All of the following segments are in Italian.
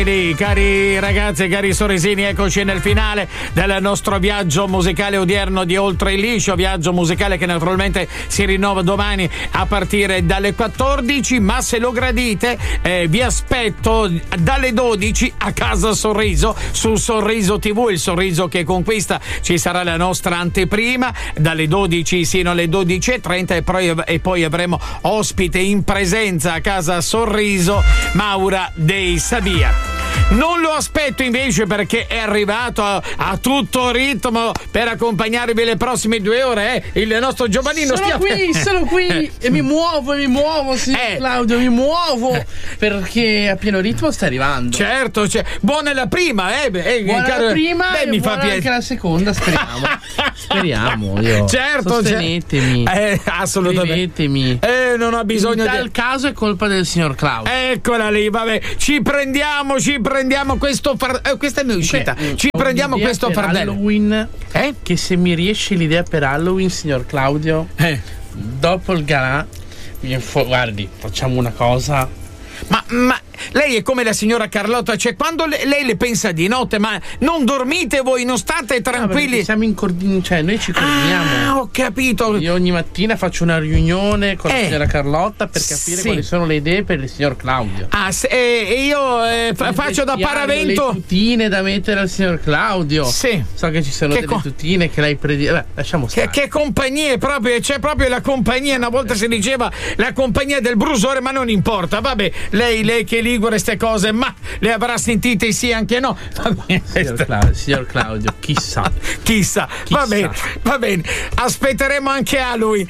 Cari ragazzi e cari sorrisini, eccoci nel finale del nostro viaggio musicale odierno di Oltre il Liscio, viaggio musicale che naturalmente si rinnova domani a partire dalle 14, ma se lo gradite vi aspetto dalle 12 a Casa Sorriso su Sorriso TV, il sorriso che conquista. Ci sarà la nostra anteprima dalle 12 sino alle 12:30 e poi avremo ospite in presenza a Casa Sorriso Maura Dei Sabia. Non lo aspetto invece perché è arrivato a tutto ritmo per accompagnarvi le prossime 2 ore, il nostro Giovannino. Sono qui e mi muovo, Claudio, mi muovo perché a pieno ritmo sta arrivando. Certo, buona la prima, buona caro, la prima mi fa piacere anche la seconda, speriamo. Io. Certo, sostenetemi, assolutamente. Non ho bisogno. In tal caso è colpa del signor Claudio. Eccola lì, vabbè, ci prendiamo questo questa è mia uscita. Ci prendiamo questo fardello Halloween. Che se mi riesce l'idea per Halloween, signor Claudio, dopo il galà, guardi, facciamo una cosa. Ma lei è come la signora Carlotta, cioè quando lei le pensa di notte, ma non dormite voi, non state tranquilli? No, siamo cioè noi ci coordiniamo. Ho capito. Io ogni mattina faccio una riunione con la signora Carlotta per capire quali sono le idee per il signor Claudio. Io faccio da paravento. Le tutine da mettere al signor Claudio. Sì. So che ci sono delle tutine che lei lasciamo stare. Che compagnie proprio, c'è proprio la compagnia, una volta si diceva la compagnia del brusore, ma non importa, vabbè, lei che ligure ste cose, ma le avrà sentite sì anche no. Signor Claudio, chissà. Va bene, aspetteremo anche a lui.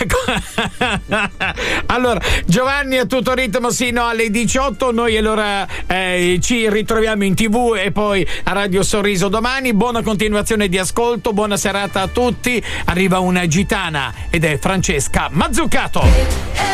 Allora, Giovanni a tutto ritmo sino alle 18, noi allora ci ritroviamo in TV e poi a Radio Sorriso domani. Buona continuazione di ascolto, buona serata a tutti. Arriva una gitana ed è Francesca Mazzucato.